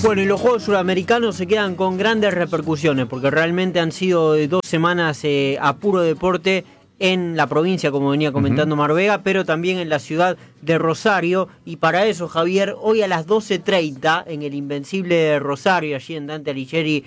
Bueno, y los Juegos Suramericanos se quedan con grandes repercusiones, porque realmente han sido 2 semanas a puro deporte en la provincia, como venía comentando Omar Vega, pero también en la ciudad de Rosario. Y para eso, Javier, hoy a las 12:30, en el Invencible Rosario, allí en Dante Alighieri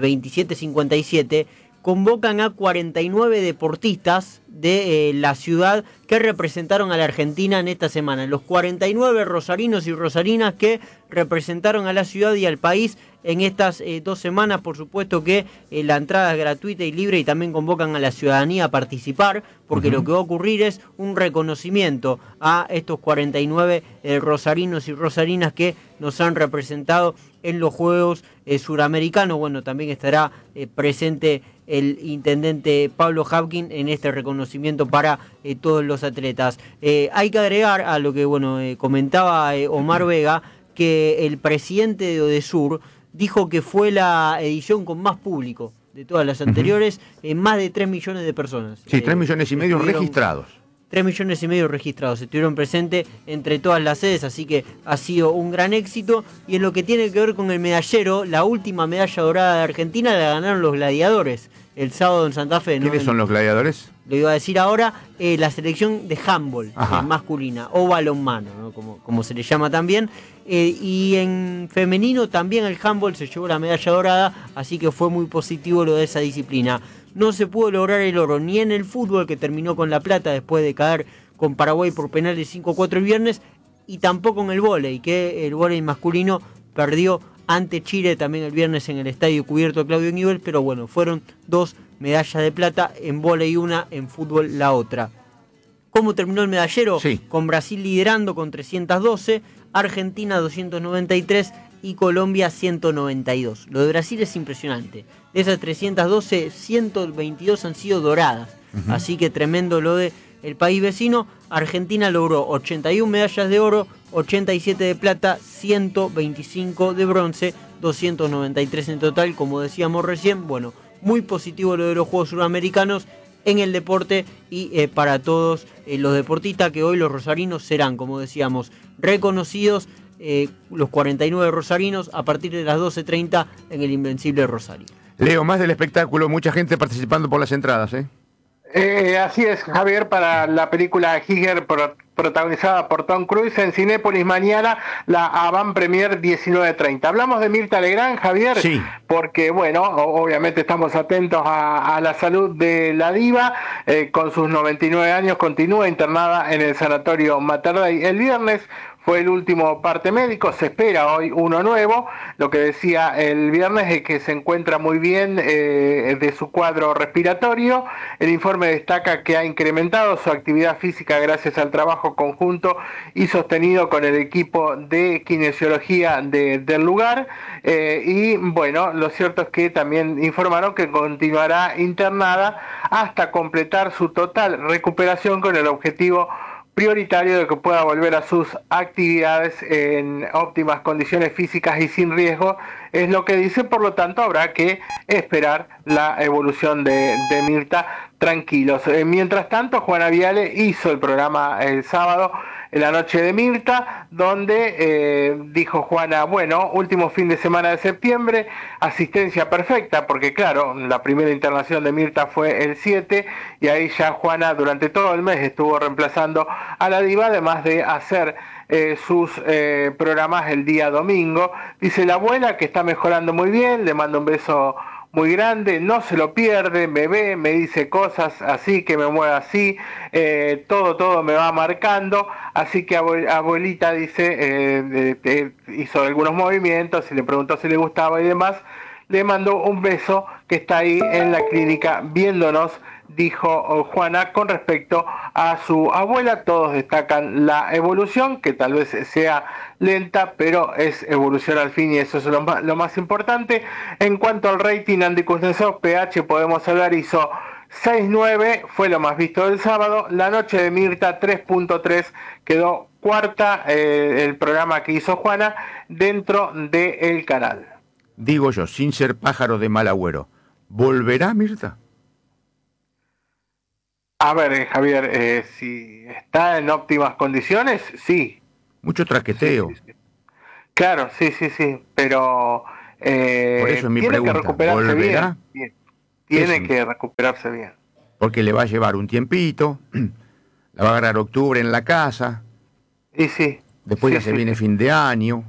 2757, convocan a 49 deportistas de la ciudad que representaron a la Argentina en esta semana. Los 49 rosarinos y rosarinas que representaron a la ciudad y al país en estas 2 semanas. Por supuesto que la entrada es gratuita y libre, y también convocan a la ciudadanía a participar, porque lo que va a ocurrir es un reconocimiento a estos 49 rosarinos y rosarinas que nos han representado en los Juegos Suramericanos. Bueno, también estará presente el intendente Pablo Hapkin en este reconocimiento para todos los atletas. Hay que agregar a lo que comentaba Omar Vega, que el presidente de Odesur dijo que fue la edición con más público de todas las anteriores, más de 3 millones de personas. Sí, 3 millones y medio registrados. 3 millones y medio registrados estuvieron presentes entre todas las sedes, así que ha sido un gran éxito. Y en lo que tiene que ver con el medallero, la última medalla dorada de Argentina la ganaron los gladiadores el sábado en Santa Fe, ¿no? ¿Quiénes son los gladiadores? Lo iba a decir ahora, la selección de handball masculina, o balonmano, ¿no? como se le llama también. Y en femenino también el handball se llevó la medalla dorada, así que fue muy positivo lo de esa disciplina. No se pudo lograr el oro ni en el fútbol, que terminó con la plata después de caer con Paraguay por penales 5-4 el viernes, y tampoco en el vóley, que el vóley masculino perdió ante Chile también el viernes en el estadio cubierto Claudio Newell, pero bueno, fueron 2 medallas de plata en vóley, una, en fútbol la otra. ¿Cómo terminó el medallero? Sí. Con Brasil liderando con 312, Argentina 293 y Colombia 192. Lo de Brasil es impresionante. De esas 312, 122 han sido doradas. Así que tremendo lo de el país vecino. Argentina logró 81 medallas de oro, 87 de plata, 125 de bronce, 293 en total, como decíamos recién. Bueno, muy positivo lo de los Juegos Suramericanos en el deporte y para todos los deportistas, que hoy los rosarinos serán, como decíamos, reconocidos, los 49 rosarinos, a partir de las 12:30 en el Invencible Rosario. Leo, más del espectáculo, mucha gente participando por las entradas, ¿eh? Así es, Javier, para la película Giger, protagonizada por Tom Cruise, en Cinépolis mañana, la avant premier 19:30. Hablamos de Mirta Legrand, Javier, sí, porque, bueno, obviamente estamos atentos a la salud de la diva. Con sus 99 años continúa internada en el Sanatorio Mater Dei. El viernes fue el último parte médico, se espera hoy uno nuevo. Lo que decía el viernes es que se encuentra muy bien de su cuadro respiratorio. El informe destaca que ha incrementado su actividad física gracias al trabajo conjunto y sostenido con el equipo de kinesiología del lugar. Y bueno, lo cierto es que también informaron que continuará internada hasta completar su total recuperación, con el objetivo prioritario de que pueda volver a sus actividades en óptimas condiciones físicas y sin riesgo, es lo que dice. Por lo tanto, habrá que esperar la evolución de Mirta tranquilos. Mientras tanto, Juana Viale hizo el programa el sábado, en la noche de Mirta, donde dijo Juana, bueno, último fin de semana de septiembre, asistencia perfecta, porque claro, la primera internación de Mirta fue el 7, y ahí ya Juana durante todo el mes estuvo reemplazando a la diva, además de hacer sus programas el día domingo. Dice la abuela que está mejorando muy bien, le mando un beso muy grande, no se lo pierde, me ve, me dice cosas así, que me mueve así, todo me va marcando, así que abuelita, dice, hizo algunos movimientos y le preguntó si le gustaba y demás. Le mandó un beso, que está ahí en la clínica viéndonos, dijo Juana con respecto a su abuela. Todos destacan la evolución, que tal vez sea lenta, pero es evolución al fin, y eso es lo más importante. En cuanto al rating, Andy Kuznetsov, PH, podemos hablar, hizo 6.9, fue lo más visto del sábado. La noche de Mirta, 3.3, quedó cuarta el programa que hizo Juana dentro del canal. Digo yo, sin ser pájaro de mal agüero, ¿volverá Mirta? A ver, Javier, si está en óptimas condiciones, sí. Mucho traqueteo. Sí. Claro, sí, pero Por eso es mi tiene pregunta, que recuperarse ¿volverá? bien. Tiene Eso. que recuperarse bien. Porque le va a llevar un tiempito, la va a agarrar octubre en la casa, Y sí. después sí, ya se viene fin de año.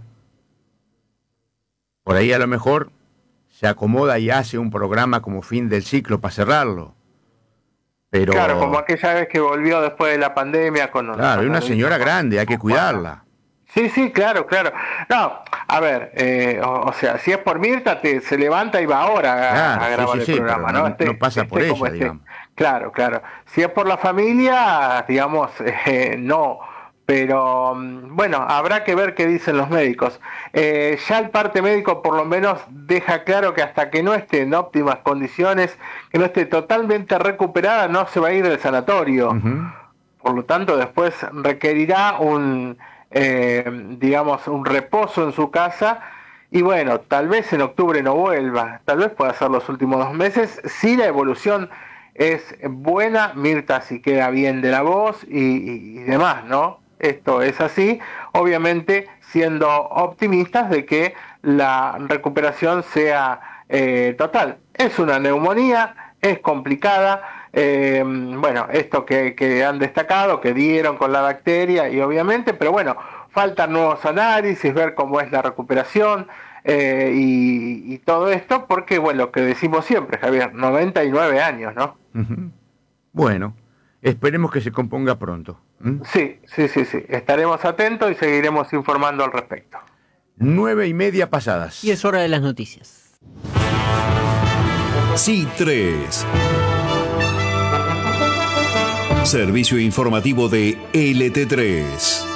Por ahí a lo mejor se acomoda y hace un programa como fin del ciclo para cerrarlo. Pero, Claro, como aquella vez que volvió después de la pandemia claro, es una señora grande, hay que cuidarla. Sí, claro. No, a ver, o sea, si es por Mirta, se levanta y va ahora Claro, a grabar el pero programa, ¿no? no pasa por como ella, digamos. Claro. Si es por la familia, digamos, no. Pero bueno, habrá que ver qué dicen los médicos. Ya el parte médico por lo menos deja claro que hasta que no esté en óptimas condiciones, que no esté totalmente recuperada, no se va a ir del sanatorio. Uh-huh. Por lo tanto, después requerirá digamos, un reposo en su casa. Y bueno, tal vez en octubre no vuelva, tal vez pueda ser los últimos 2 meses. Si la evolución es buena, Mirta si queda bien de la voz y demás, ¿no? Esto es así, obviamente siendo optimistas de que la recuperación sea total. Es una neumonía, es complicada. Bueno, esto que han destacado, que dieron con la bacteria y obviamente, pero bueno, faltan nuevos análisis, ver cómo es la recuperación y todo esto, porque bueno, lo que decimos siempre, Javier, 99 años, ¿no? Uh-huh. Bueno, esperemos que se componga pronto. Sí, estaremos atentos y seguiremos informando al respecto. 9:30 pasadas. Y es hora de las noticias. C3. Servicio informativo de LT3.